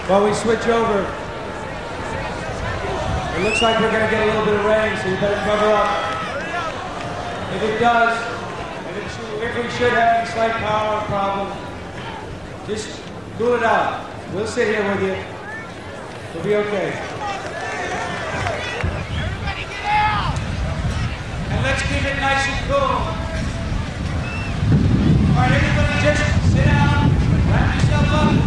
While we switch over, it looks like we're going to get a little bit of rain, so you better cover up. If it does, if we should have any slight power problem, just cool it out. We'll sit here with you. We'll be okay. Everybody get out! And let's keep it nice and cool. All right, everybody just sit down, wrap yourself up.